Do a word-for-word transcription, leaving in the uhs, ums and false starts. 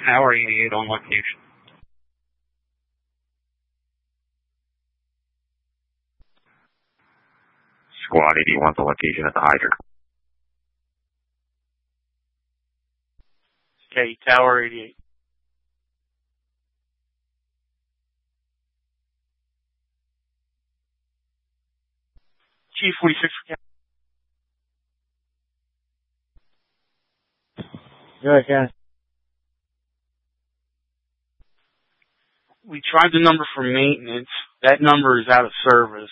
Tower eighty-eight on location. Squad eighty-one to location at the hydrant. Okay, Tower eighty-eight. Chief forty-six. Good, yeah. We tried the number for maintenance. That number is out of service.